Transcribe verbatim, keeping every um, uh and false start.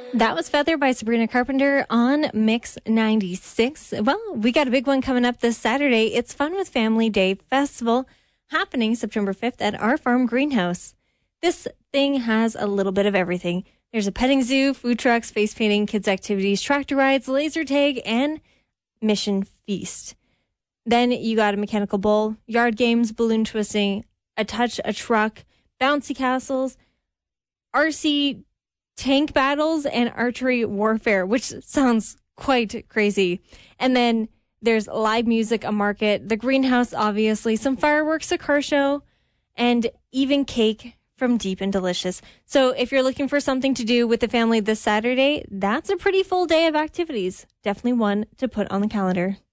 That was Feather by Sabrina Carpenter on Mix ninety-six. Well, we got a big one coming up this Saturday. It's Fun with Family Day Festival happening September fifth at our farm greenhouse. This thing has a little bit of everything. There's a petting zoo, food trucks, face painting, kids activities, tractor rides, laser tag, and mission feast. Then you got a mechanical bull, yard games, balloon twisting, a touch, a truck, bouncy castles, R C tank battles, and archery warfare, which sounds quite crazy. And then there's live music, a market, the greenhouse, obviously, some fireworks, a car show, and even cake from Deep and Delicious. So if you're looking for something to do with the family this Saturday, that's a pretty full day of activities. Definitely one to put on the calendar.